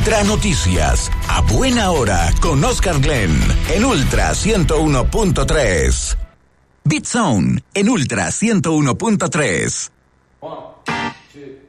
Ultra Noticias, a buena hora, con Oscar Glenn, en Ultra 101.3. Beat Zone, en Ultra 101.3. 1, 2.